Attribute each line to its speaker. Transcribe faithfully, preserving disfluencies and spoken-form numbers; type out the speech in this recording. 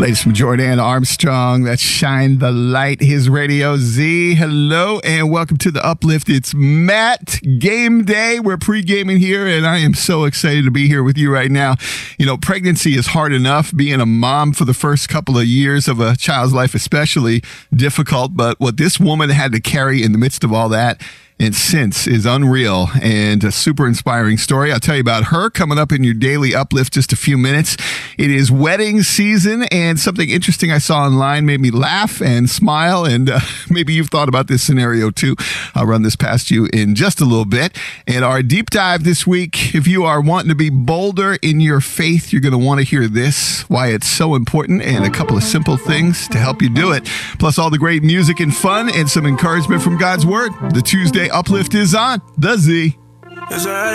Speaker 1: Latest from Jordan Armstrong. That's Shine the Light, his Radio Z. Hello and welcome to the Uplift. It's Matt Game Day. We're pre-gaming here and I am so excited to be here with you right now. You know, pregnancy is hard enough. Being a mom for the first couple of years of a child's life especially difficult. But what this woman had to carry in the midst of all that and since is unreal and a super inspiring story. I'll tell you about her coming up in your daily uplift just a few minutes. It is wedding season, and something interesting I saw online made me laugh and smile, and uh, maybe you've thought about this scenario too. I'll run this past you in just a little bit. And our deep dive this week, if you are wanting to be bolder in your faith, you're going to want to hear this, why it's so important, and a couple of simple things to help you do it. Plus all the great music and fun and some encouragement from God's Word. The Tuesday Uplift is on The Z.